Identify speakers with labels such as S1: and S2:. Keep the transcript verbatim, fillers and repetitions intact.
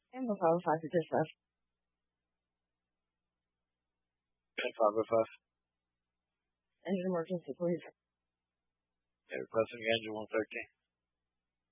S1: And five oh five for dispatch.
S2: ten five oh five.
S1: Engine emergency, please.
S2: Yeah, requesting engine one thirteen.